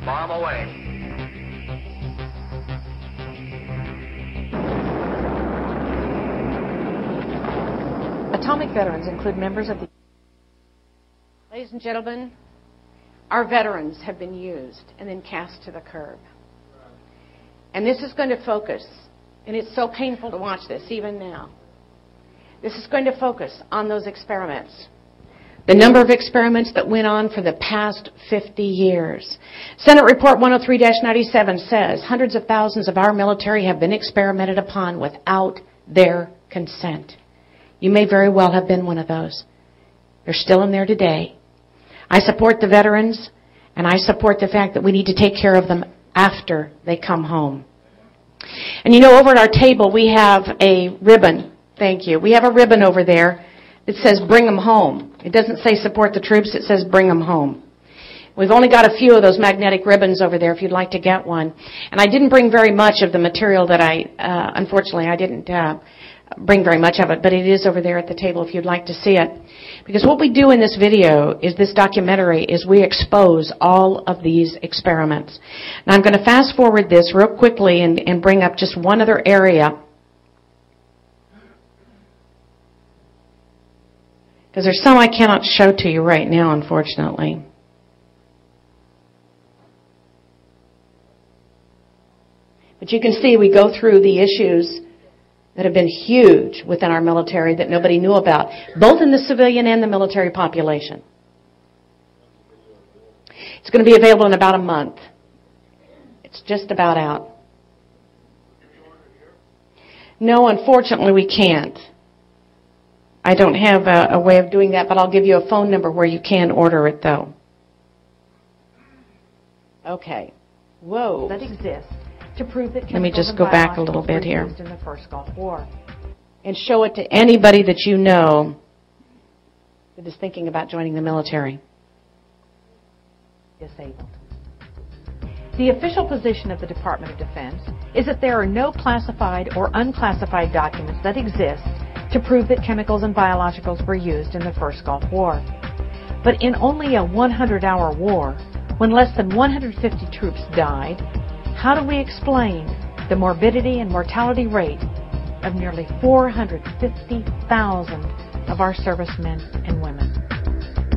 Bomb away. Atomic veterans include members of the... Ladies and gentlemen, our veterans have been used and then cast to the curb. And this is going to focus, and it's so painful to watch this even now. This is going to focus on those experiments. The number of experiments that went on for the past 50 years. Senate Report 103-97 says hundreds of thousands of our military have been experimented upon without their consent. You may very well have been one of those. They're still in there today. I support the veterans, and I support the fact that we need to take care of them after they come home. And you know, over at our table, we have a ribbon. Thank you. We have a ribbon over there that says bring them home. It doesn't say support the troops. It says bring them home. We've only got a few of those magnetic ribbons over there if you'd like to get one. And I didn't bring very much of the material that unfortunately, I didn't bring very much of it, but it is over there at the table if you'd like to see it. Because what we do in this video is this documentary is we expose all of these experiments. Now I'm going to fast forward this real quickly and bring up just one other area. Because there's some I cannot show to you right now, unfortunately. But you can see we go through the issues that have been huge within our military that nobody knew about, both in the civilian and the military population. It's going to be available in about a month. It's just about out. No, unfortunately, we can't. I don't have a way of doing that, but I'll give you a phone number where you can order it, though. Okay. Whoa. That exists to prove that let me just go back a little bit here. In the first Gulf War. And show it to anybody that you know that is thinking about joining the military. Disabled. The official position of the Department of Defense is that there are no classified or unclassified documents that exist to prove that chemicals and biologicals were used in the first Gulf War. But in only a 100-hour war, when less than 150 troops died, how do we explain the morbidity and mortality rate of nearly 450,000 of our servicemen and women?